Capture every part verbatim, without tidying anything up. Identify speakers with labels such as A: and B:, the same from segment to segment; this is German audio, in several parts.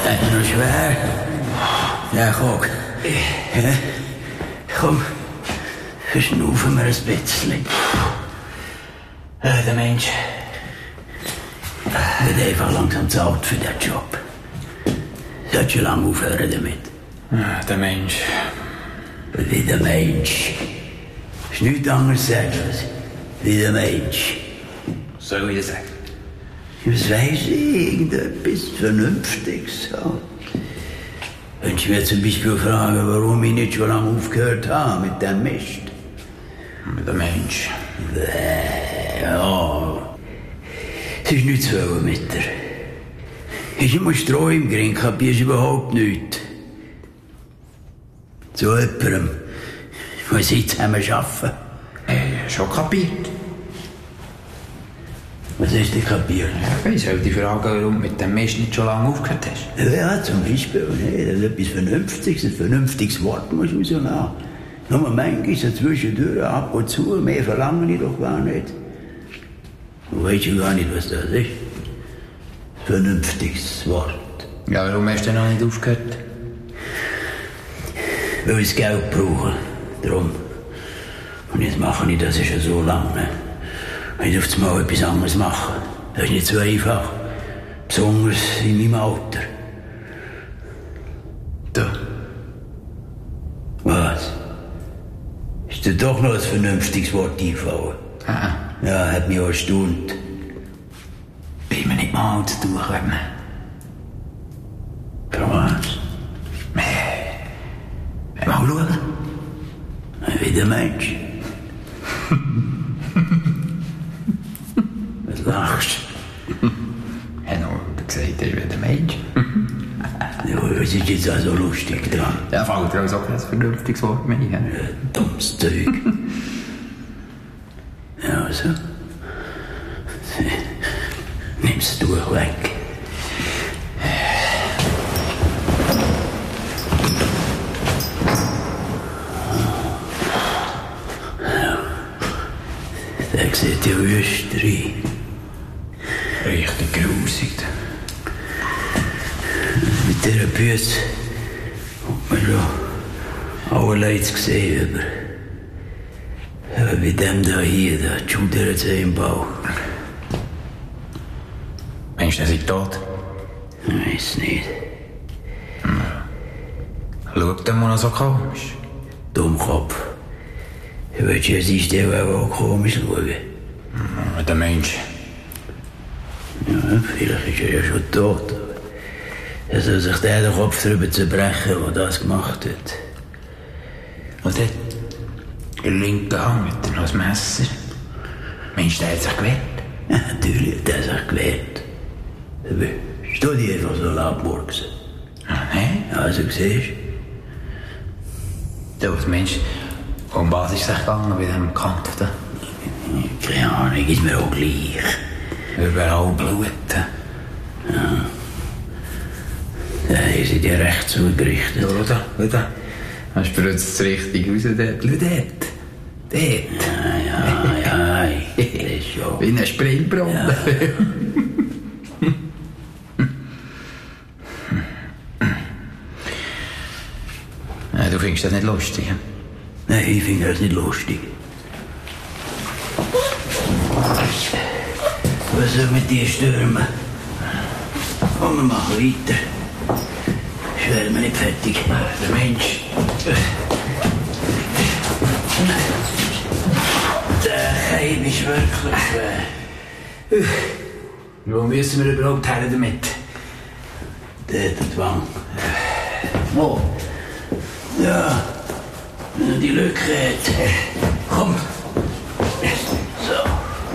A: Das ist noch schwer. Ja, guck. Ja. Komm, verschnaufen wir ein bisschen.
B: Äh, der Mensch.
A: Wird einfach langsam zu alt für den Job. Sollst schon lange aufhören damit.
B: Ah, der Mensch.
A: Wie der Mensch. Ist nichts anderes sagen als wie der Mensch.
B: Was soll ich dir sagen?
A: Was weiss ich, irgendetwas Vernünftiges. So. Könntest du mir zum Beispiel fragen, warum ich nicht schon lange aufgehört habe mit dem Mist?
B: Der Mensch.
A: Äh, ja. Es ist nichts zu wollen mit dir. Ist immer Stroh im Gring, kapierst überhaupt nichts. Zu jemandem, der sie zusammen arbeiten.
B: Äh, schon kapiert.
A: Was hast du kapiert?
B: Ja, ich soll dich fragen, warum du mit dem Mist nicht schon lange aufgehört hast.
A: Ja, zum Beispiel. Nee, das ist etwas Vernünftiges, ein vernünftiges Wort muss man so haben. Nur manchmal so zwischendurch ab und zu, mehr verlange ich doch gar nicht. Du weißt ja gar nicht, was das ist. Ein vernünftiges Wort.
B: Ja, warum hast du noch nicht aufgehört?
A: Weil ich das Geld brauche. Darum. Und jetzt mache ich das schon so lange. Wenn ich auf einmal etwas anderes mache, das ist nicht so einfach. Besonders in meinem Alter.
B: Da.
A: Was? Ist dir doch noch ein vernünftiges Wort eingefallen?
B: Ah.
A: Ja, hat mich auch erstaunt.
B: Bin mir nicht mal zu tun können.
A: Für was?
B: Äh, mal schauen.
A: Wie der Mensch. Was lachst
B: du? Ich habe nur gesagt, er ist wie der Mensch.
A: Ja, was ist jetzt auch so lustig dran?
B: Ja, fällt dir auch ein vernünftiges Wort mehr ein.
A: Ja, dummes Zeug. Ja, also. Nimm's durch weg. Ja. Der sieht ja wüst rein.
B: Richtig grusig.
A: Mit dieser Büsse hat man schon allerlei zu sehen über. Aber bei dem da hier, da schudert sie im Bauch.
B: Meinst du, er sei tot?
A: Ich weiss nicht.
B: Hm. Schaut der mal noch so komisch?
A: Dummkopf. Ich will ja an seiner Stelle auch komisch schauen.
B: Hm, der Mensch.
A: Ja, vielleicht ist er ja schon tot. Er soll sich den Kopf darüber zerbrechen, der das gemacht hat.
B: Und dort, in der linken Hand mit noch ein Messer. Meinst du, der hat sich gewehrt?
A: Ja, natürlich hat er sich gewehrt. Aber steh dich einfach so abmurksen.
B: Ah, nein?
A: Also, siehst
B: du? Was meinst du, um was ist es gegangen bei diesem Kampf da?
A: Keine Ahnung, ist mir auch gleich.
B: Überall Blut.
A: Ja. Da haben sie dir recht zugerichtet.
B: Ja, oder? Oder? Hast du jetzt richtig raus, dort? Schau dort. Dort.
A: Ja, ja, ja. Das ist schon.
B: Wie ein Springbrunnen. Ja. Ja, du findest das nicht lustig?
A: Nein, ich finde das nicht lustig. Was soll mit dir stürmen? Komm, wir machen weiter. Ich werde mir nicht fertig.
B: Der Mensch.
A: Der Heim ist wirklich schwer.
B: Wo müssen wir überhaupt her damit?
A: Der hat die Wang. Wo? Ja, wenn er die Lücke hat. Komm. So.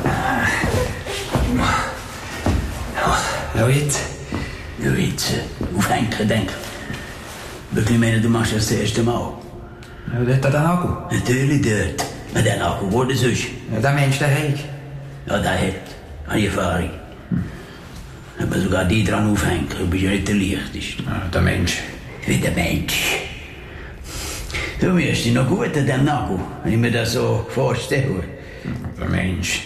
B: Ja, jetzt?
A: Ja, jetzt. Aufhängen, denk. Wirklich meine, du machst das das erste Mal.
B: Ja, dort an den Nagel.
A: Natürlich dort. Na, der Nagel, wo das ist.
B: Ja, der Mensch, der hat.
A: Ja, der hat. Eine Erfahrung. Hm. Aber sogar die dran aufhängen. Du bist ja nicht der Leichteste.
B: Ja, der Mensch.
A: Wie der Mensch. Du wirst dich noch gut an dem Nagel, wenn ich mir das so vorstelle.
B: Der Mensch.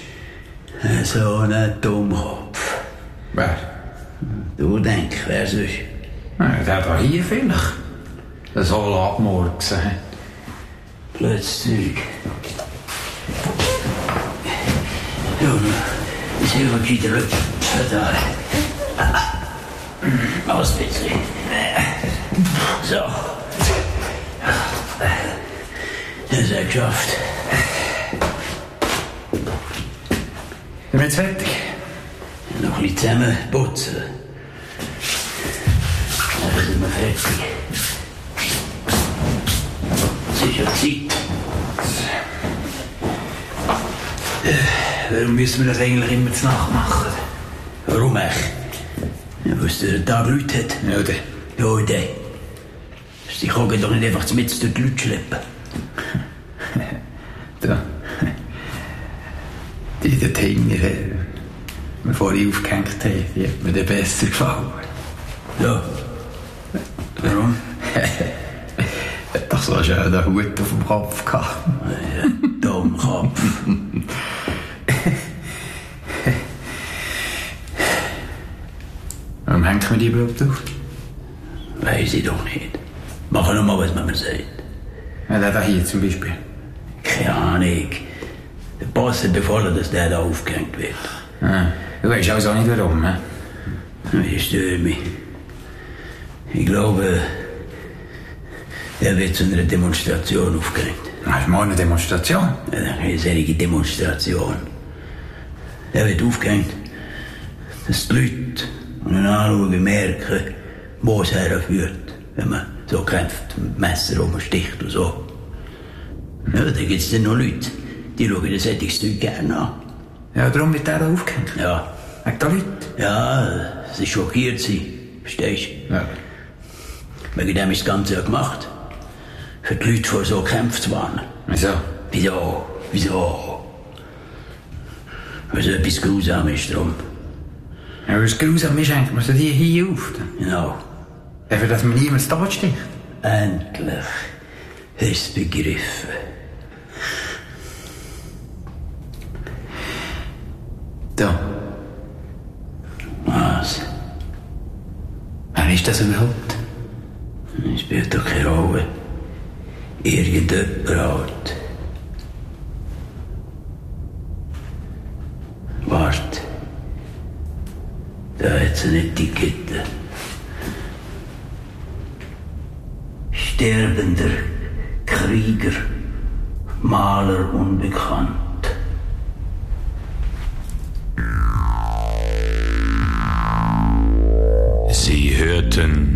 A: So ein Dummkopf.
B: Wer?
A: Du denkst, wer sonst?
B: Ja, der da hier vielleicht. Das soll abmurksen.
A: Blödes Zeug. Ja, ich sehe mal wieder da. Aus bitte. So. Das ist ja geschafft.
B: Sind wir jetzt fertig?
A: Noch ein bisschen zusammen putzen. Dann sind wir fertig. Es ist ja Zeit.
B: Warum müssen wir das eigentlich immer zu Nacht machen?
A: Warum echt? Ja, weil es der Tag Leute hat.
B: Ja, der.
A: Ja, der. Sie können doch nicht einfach mit durch die Leute schleppen.
B: Da. Die dort hinten, die wir vorhin aufgehängt haben, die hat mir dann besser gefallen.
A: Ja. Warum?
B: Hat doch so einen schönen Hut auf dem Kopf gehabt.
A: Ja, Domkopf.
B: Warum hängt man die überhaupt auf?
A: Weiß ich doch nicht. Mach noch mal, was man mir sagt.
B: Ja, der da hier zum Beispiel.
A: Keine Ahnung. Der Boss hat befohlen, dass der da aufgehängt wird.
B: Ah, du weißt also auch nicht warum, ne?
A: Ich störe mich. Ich glaube, er wird zu einer Demonstration aufgehängt.
B: Ah, ist morgen eine Demonstration?
A: Ja, eine solche Demonstration. Er wird aufgehängt, dass die Leute, die ihn anschauen, merken, wo es herführt, wenn man so kämpft, mit Messer rumsticht und so. Ja, da gibt es dann noch Leute, die schauen das solches Zeug gerne an.
B: Ja, darum wird der da aufgehängt.
A: Ja.
B: Wegen der Leute?
A: Ja, sie schockiert sie. Verstehst du?
B: Ja.
A: Wegen dem ist das Ganze ja gemacht. Für die Leute vor so Kämpfen zu warnen.
B: Wieso?
A: Wieso? Wieso? Weil so etwas grausam ist drum.
B: Ja, weil es grausam ist, hängt man so die hier auf.
A: Genau.
B: Einfach, dass man niemand tot sticht.
A: Endlich hast du es begriffen.
B: Da.
A: Was?
B: Wer ist das überhaupt?
A: Es spielt doch keine Rolle. Irgendjemand halt. Wart. Da hat sie eine Etikette. Sterbender Krieger, Maler unbekannt.
C: Sie hörten